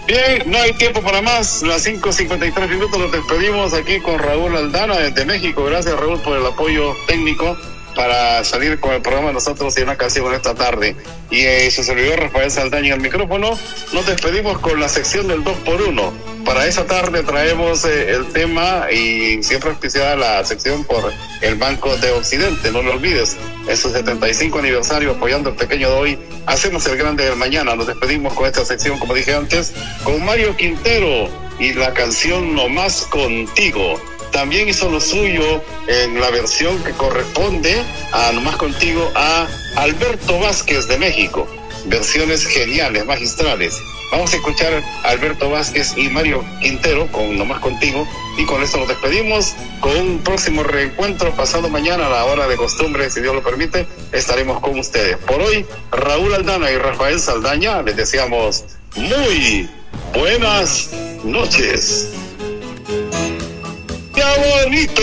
Bien, no hay tiempo para más. Las 5:53 minutos nos despedimos aquí con Raúl Aldana desde México. Gracias, Raúl, por el apoyo técnico para salir con el programa Nosotros y una canción esta tarde. Y su servidor Rafael Saldaña en el micrófono. Nos despedimos con la sección del 2x1. Para esa tarde traemos el tema y siempre auspiciada la sección por el Banco de Occidente. No lo olvides, en su 75 aniversario apoyando el pequeño de hoy. Hacemos el grande del mañana. Nos despedimos con esta sección, como dije antes, con Mario Quintero y la canción No Más Contigo. También hizo lo suyo en la versión que corresponde a No Más Contigo a Alberto Vázquez de México. Versiones geniales, magistrales. Vamos a escuchar a Alberto Vázquez y Mario Quintero con No Más Contigo. Y con esto nos despedimos. Con un próximo reencuentro pasado mañana a la hora de costumbre, si Dios lo permite, estaremos con ustedes. Por hoy, Raúl Aldana y Rafael Saldaña les deseamos muy buenas noches. ¡Qué bonito!